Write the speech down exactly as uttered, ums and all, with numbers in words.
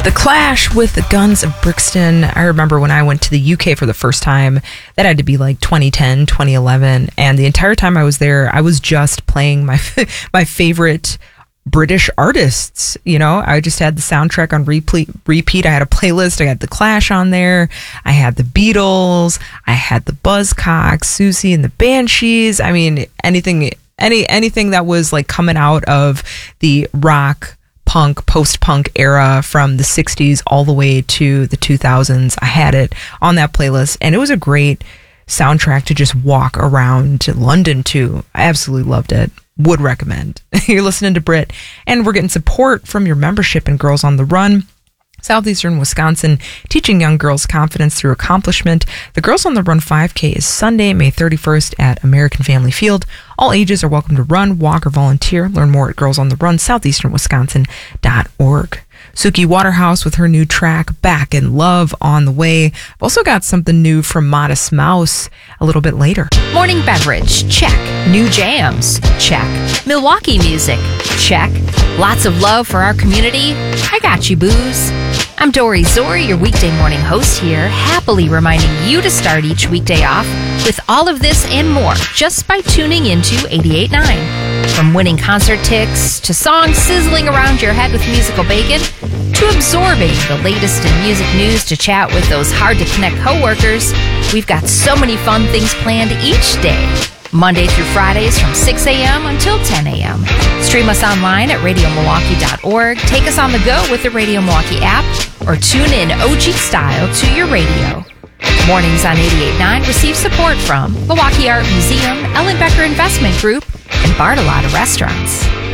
The Clash with the Guns of Brixton. I remember when I went to the U K for the first time, that had to be like twenty ten, twenty eleven. And the entire time I was there, I was just playing my my favorite British artists. You know, I just had the soundtrack on repeat. repeat. I had a playlist. I had The Clash on there. I had the Beatles. I had the Buzzcocks, Susie and the Banshees. I mean, anything, any anything that was like coming out of the rock, punk, post-punk era from the sixties all the way to the two thousands. I had it on that playlist, and it was a great soundtrack to just walk around London to. I absolutely loved it. Would recommend. You're listening to Brit, and we're getting support from your membership in Girls on the Run, Southeastern Wisconsin, teaching young girls confidence through accomplishment. The Girls on the Run five K is Sunday, May thirty-first at American Family Field. All ages are welcome to run, walk, or volunteer. Learn more at girls on the run southeastern wisconsin dot org. Suki Waterhouse with her new track, Back in Love, on the way. I've also got something new from Modest Mouse a little bit later. Morning beverage, check. New jams, check. Milwaukee music, check. Lots of love for our community. I got you, booze. I'm Dory Zori, your weekday morning host here, happily reminding you to start each weekday off with all of this and more just by tuning into eighty-eight point nine. From winning concert tickets to songs sizzling around your head with musical bacon to absorbing the latest in music news to chat with those hard-to-connect coworkers, we've got so many fun things planned each day. Monday through Fridays from six a.m. until ten a.m. Stream us online at radio milwaukee dot org, take us on the go with the Radio Milwaukee app, or tune in O G style to your radio. Mornings on eighty-eight point nine receive support from Milwaukee Art Museum, Ellen Becker Investment Group, and Bartolotta Restaurants.